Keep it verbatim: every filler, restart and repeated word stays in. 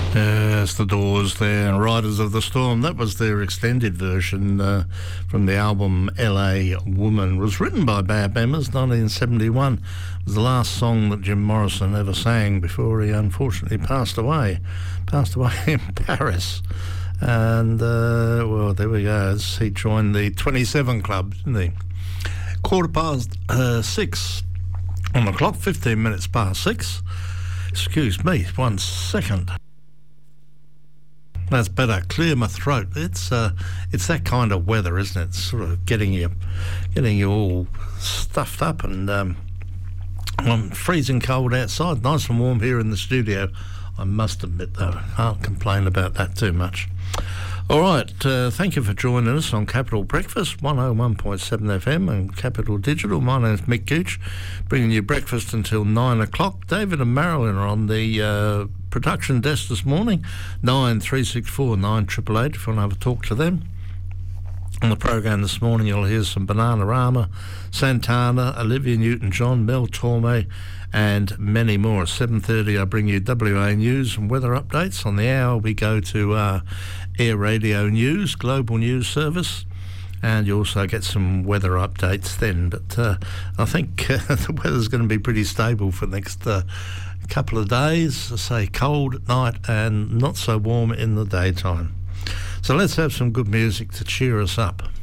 Yes, the Doors there, and Riders of the Storm. That was their extended version uh, from the album L A Woman. It was written by Bab Emmers, nineteen seventy-one. It was the last song that Jim Morrison ever sang before he unfortunately passed away. Passed away in Paris. And, uh, well, there we go. He joined the twenty-seven Club, didn't he? Quarter past uh, six on the clock, fifteen minutes past six. Excuse me, one second. That's better. Clear my throat. It's uh, it's that kind of weather, isn't it? It's sort of getting you, getting you all stuffed up, and um, I'm freezing cold outside. Nice and warm here in the studio. I must admit, though, I can't complain about that too much. All right, uh, thank you for joining us on Capital Breakfast, one oh one point seven F M and Capital Digital. My name's Mick Gooch, bringing you breakfast until nine o'clock. David and Marilyn are on the uh, production desk this morning, nine three six four nine eight eight eight, if you want to have a talk to them. On the program this morning, you'll hear some Bananarama, Santana, Olivia Newton-John, Mel Torme, and many more. At seven thirty, I bring you W A News and weather updates. On the hour, we go to uh, Air Radio News, Global News Service, and you also get some weather updates then. But uh, I think uh, the weather's going to be pretty stable for the next uh, couple of days. I say cold at night and not so warm in the daytime. So let's have some good music to cheer us up.